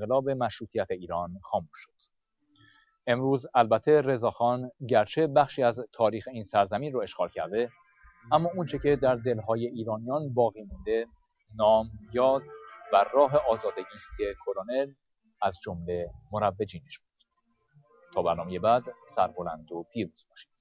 انقلاب مشروطیت ایران خاموش شد. امروز البته رضاخان گرچه بخشی از تاریخ این سرزمین رو اشغال کرده، اما اونچه که در دلهای ایرانیان باقی مونده نام، یاد و راه آزادگی است که کلونل از جمله مروجینش بود. تا برنامه بعد سربلند و پیروز باشید.